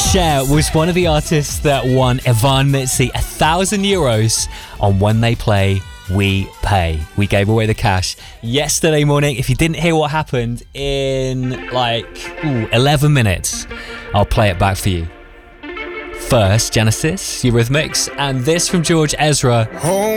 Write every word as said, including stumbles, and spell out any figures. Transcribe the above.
Cher was one of the artists that won Ivan Mitzi a thousand euros on When They Play, We Pay. We gave away the cash yesterday morning. If you didn't hear what happened in like ooh, eleven minutes, I'll play it back for you. First, Genesis, Eurythmics, and this from George Ezra. Home.